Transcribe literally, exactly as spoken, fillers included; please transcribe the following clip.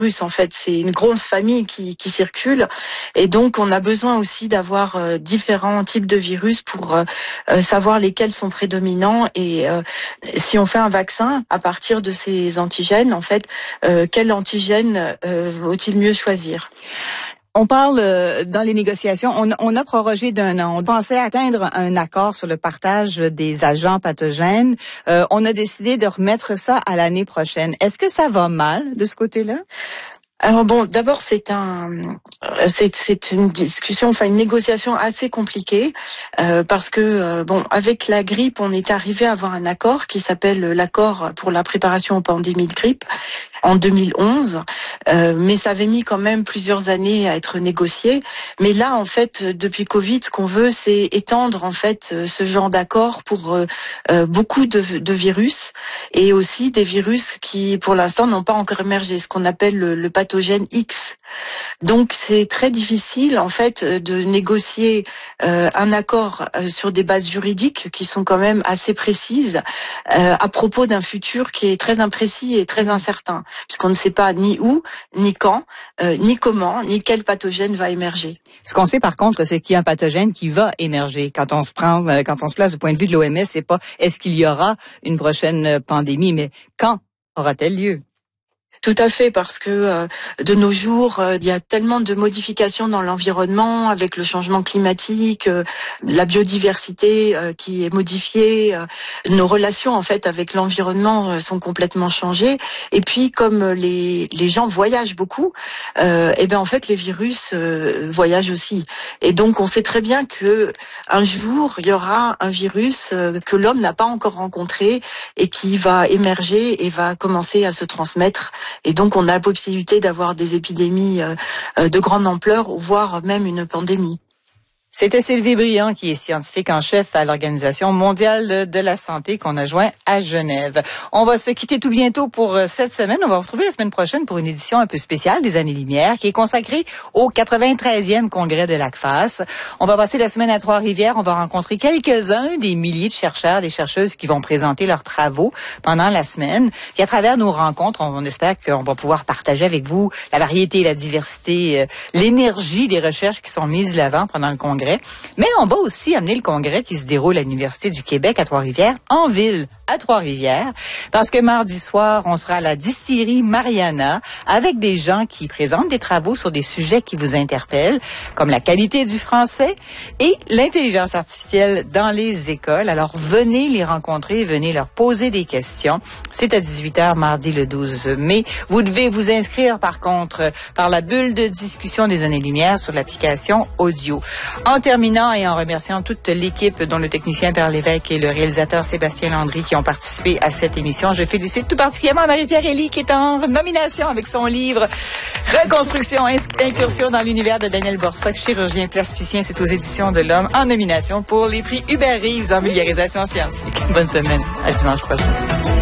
En fait, c'est une grosse famille qui, qui circule, et donc on a besoin aussi d'avoir euh, différents types de virus pour euh, euh, savoir lesquels sont prédominants, et euh, si on fait un vaccin à partir de ces antigènes, en fait, euh, quel antigène euh, vaut-il mieux choisir? On parle euh, dans les négociations, on, on a prorogé d'un an. On pensait atteindre un accord sur le partage des agents pathogènes. Euh, on a décidé de remettre ça à l'année prochaine. Est-ce que ça va mal de ce côté-là? Alors bon, d'abord c'est un, c'est c'est une discussion, enfin une négociation assez compliquée euh, parce que euh, bon, avec la grippe, on est arrivé à avoir un accord qui s'appelle l'accord pour la préparation aux pandémies de grippe en deux mille onze, euh, mais ça avait mis quand même plusieurs années à être négocié. Mais là, en fait, depuis Covid, ce qu'on veut, c'est étendre en fait ce genre d'accord pour euh, euh, beaucoup de, de virus, et aussi des virus qui, pour l'instant, n'ont pas encore émergé, ce qu'on appelle le, le pathogène X. Donc, c'est très difficile en fait de négocier euh, un accord euh, sur des bases juridiques qui sont quand même assez précises euh, à propos d'un futur qui est très imprécis et très incertain, puisqu'on ne sait pas ni où, ni quand, euh, ni comment, ni quel pathogène va émerger. Ce qu'on sait par contre, c'est qu'il y a un pathogène qui va émerger. Quand on se prend, quand on se place du point de vue de l'O M S, c'est pas est-ce qu'il y aura une prochaine pandémie, mais quand aura-t-elle lieu? Tout à fait, parce que euh, de nos jours, euh, il y a tellement de modifications dans l'environnement avec le changement climatique, euh, la biodiversité euh, qui est modifiée, euh, nos relations en fait avec l'environnement euh, sont complètement changées. Et puis, comme les les gens voyagent beaucoup, euh, et ben en fait les virus euh, voyagent aussi. Et donc, on sait très bien que un jour il y aura un virus euh, que l'homme n'a pas encore rencontré et qui va émerger et va commencer à se transmettre. Et donc, on a la possibilité d'avoir des épidémies euh, de grande ampleur, voire même une pandémie. C'était Sylvie Briand, qui est scientifique en chef à l'Organisation mondiale de la santé, qu'on a joint à Genève. On va se quitter tout bientôt pour cette semaine. On va vous retrouver la semaine prochaine pour une édition un peu spéciale des Années-Lumière, qui est consacrée au quatre-vingt-treizième congrès de l'A C F A S. On va passer la semaine à Trois-Rivières. On va rencontrer quelques-uns des milliers de chercheurs, des chercheuses qui vont présenter leurs travaux pendant la semaine. Et à travers nos rencontres, on espère qu'on va pouvoir partager avec vous la variété, la diversité, l'énergie des recherches qui sont mises de l'avant pendant le congrès. Mais on va aussi amener le congrès qui se déroule à l'Université du Québec à Trois-Rivières, en ville à Trois-Rivières, parce que mardi soir, on sera à la distillerie Mariana avec des gens qui présentent des travaux sur des sujets qui vous interpellent, comme la qualité du français et l'intelligence artificielle dans les écoles. Alors, venez les rencontrer, venez leur poser des questions. C'est à dix-huit heures, mardi le douze mai. Vous devez vous inscrire, par contre, par la bulle de discussion des Années-Lumière sur l'application audio. En terminant et en remerciant toute l'équipe, dont le technicien Père Lévesque et le réalisateur Sébastien Landry, qui ont participé à cette émission, je félicite tout particulièrement Marie-Pierre Elie, qui est en nomination avec son livre Reconstruction, incursion dans l'univers de Daniel Borsac, chirurgien plasticien. C'est aux Éditions de l'Homme, en nomination pour les prix Hubert Reeves en vulgarisation scientifique. Bonne semaine. À dimanche prochain.